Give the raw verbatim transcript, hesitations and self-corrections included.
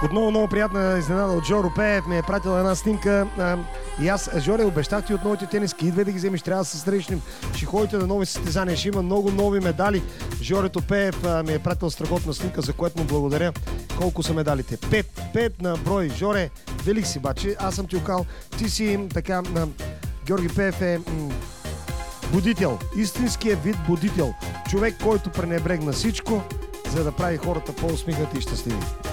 Отново много приятна изненада от Жоро Пеев. Ми е пратил една снимка. А, и аз, Жоре, обещах ти от новите тениски. Идвай да ги вземеш, трябва да се срещнем. Ще ходите на нови състезания, ще има много нови медали. Жорето Пеев а, ми е пратил страхотна снимка, за което му благодаря. Колко са медалите? Пет. Пет на брой. Жоре, велик си, бачи. Аз съм ти окал. Ти си така... А, Георги Пеев е м- будител. Истинският вид будител. Човек, който пренебрегна всичко, за да прави хората по-усмихнати и щастливи.